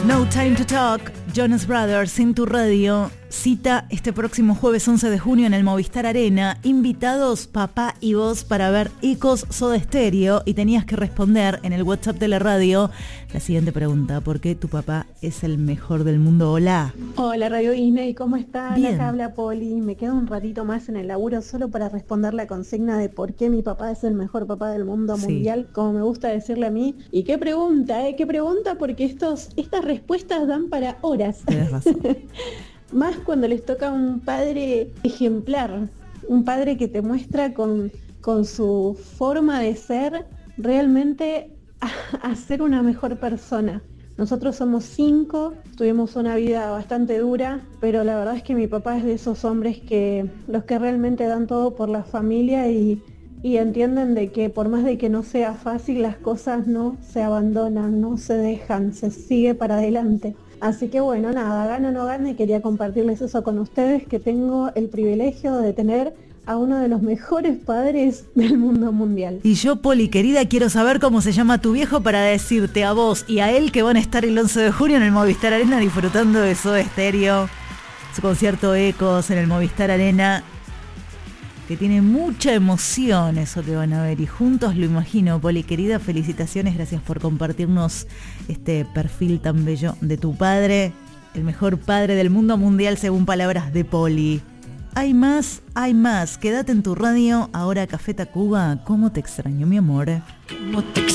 No Time to Talk, Jonas Brothers en tu radio. Cita este próximo jueves 11 de junio en el Movistar Arena. Invitados papá y vos para ver Icos Soda Stereo. Y tenías que responder en el WhatsApp de la radio la siguiente pregunta: ¿por qué tu papá es el mejor del mundo? Hola. Hola Radio Disney, ¿cómo están? Bien. Acá habla Poli. Me quedo un ratito más en el laburo solo para responder la consigna de por qué mi papá es el mejor papá del mundo mundial, como me gusta decirle a mí. Y qué pregunta, qué pregunta, porque estas respuestas dan para horas. Tienes razón. Más cuando les toca un padre ejemplar, un padre que te muestra con su forma de ser realmente a ser una mejor persona. Nosotros somos 5, tuvimos una vida bastante dura, pero la verdad es que mi papá es de esos hombres que los que realmente dan todo por la familia y entienden de que por más de que no sea fácil, las cosas no se abandonan, no se dejan, se sigue para adelante. Así que bueno, nada, gane o no gane, quería compartirles eso con ustedes, que tengo el privilegio de tener a uno de los mejores padres del mundo mundial. Y yo, Poli, querida, quiero saber cómo se llama tu viejo para decirte a vos y a él que van a estar el 11 de junio en el Movistar Arena disfrutando de Soda Stereo, su concierto Ecos en el Movistar Arena, que tiene mucha emoción eso que van a ver, y juntos lo imagino. Poli, querida, felicitaciones, gracias por compartirnos este perfil tan bello de tu padre, el mejor padre del mundo mundial según palabras de Poli. Hay más, quédate en tu radio. Ahora Café Tacuba, ¿cómo te extraño, mi amor? ¿Cómo te